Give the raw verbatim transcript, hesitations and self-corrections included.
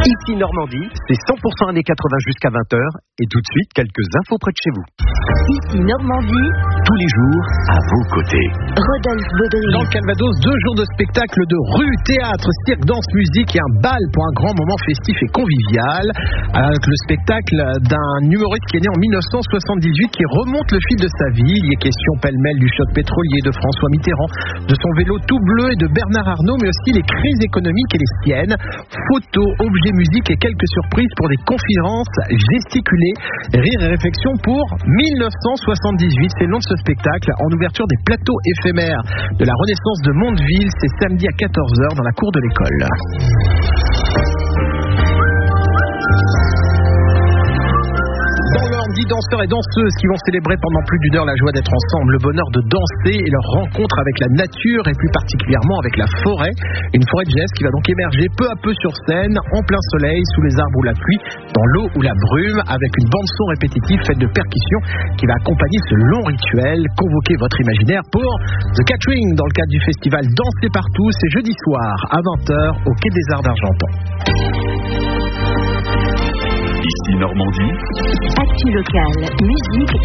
Ici Normandie, c'est cent pour cent années quatre-vingts jusqu'à vingt heures. Et tout de suite, quelques infos près de chez vous. Ici Normandie, tous les jours, à vos côtés. Rodolphe Baudry. Dans le Calvados, deux jours de spectacle de rue, théâtre, cirque, danse, musique et un bal pour un grand moment festif et convivial. Avec le spectacle d'un humoriste qui est né en dix-neuf cent soixante-dix-huit, qui remonte le fil de sa vie. Il y est question pêle-mêle du choc pétrolier, de François Mitterrand, de son vélo tout bleu et de Bernard Arnault, mais aussi les crises économiques et les siennes. Photos, objets, musique et quelques surprises pour des conférences gesticulées. Rire et réflexion pour dix-neuf cent soixante-dix-huit. C'est le nom de ce spectacle, en ouverture des plateaux éphémères de la Renaissance de Mondeville. C'est samedi à quatorze heures dans la cour de l'école. Dix danseurs et danseuses qui vont célébrer pendant plus d'une heure la joie d'être ensemble, le bonheur de danser et leur rencontre avec la nature et plus particulièrement avec la forêt. Une forêt de gestes qui va donc émerger peu à peu sur scène, en plein soleil, sous les arbres ou la pluie, dans l'eau ou la brume, avec une bande-son répétitive faite de percussions qui va accompagner ce long rituel. Convoquez votre imaginaire pour The Catering dans le cadre du festival Danser Partout. C'est jeudi soir à vingt heures au Quai des Arts d'Argentan. Ici Normandie. Actu locale, musique